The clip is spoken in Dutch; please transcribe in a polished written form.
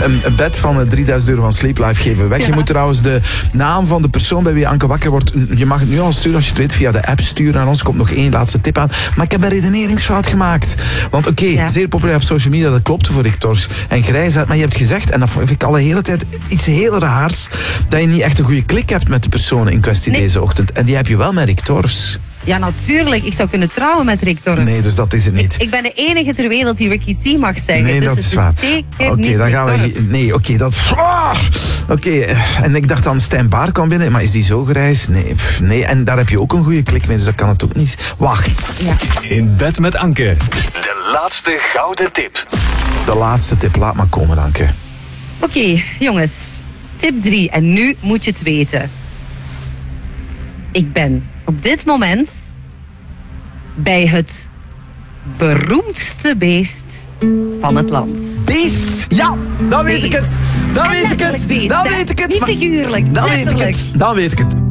een bed van 3000 euro van Sleep Life geven weg. Je moet trouwens de naam van de persoon bij wie Anke wakker wordt... Je mag het nu al sturen als je het weet via de app sturen naar ons. Komt nog één laatste tip aan. Maar ik heb een redeneringsfout gemaakt. Want zeer populair op social media, dat klopte voor Rick Tors. En Grijs, maar je hebt gezegd, en dat vind ik al de hele tijd iets heel raars, dat je niet echt een goede klik hebt met de personen in kwestie deze ochtend. En die heb je wel met Rick Tors. Ja, natuurlijk. Ik zou kunnen trouwen met Rick Tors. Nee, dus dat is het niet. Ik ben de enige ter wereld die Ricky T mag zeggen. Nee, dus dat het is waar. Zeker niet dan gaan we... Nee, dat... En ik dacht dan Stijn Baar kwam binnen, maar is die zo grijs? Nee, en daar heb je ook een goede klik mee, dus dat kan het ook niet. Wacht. Ja. In bed met Anke. De laatste gouden tip. De laatste tip, laat maar komen, Anke. Oké, jongens. Tip 3. En nu moet je het weten. Ik ben op dit moment bij het beroemdste beest van het land. Beest? Ja, dan weet ik het. Dan weet ik het. Beest, Dan weet ik het. Niet figuurlijk, Dan weet ik het. Dan weet ik het.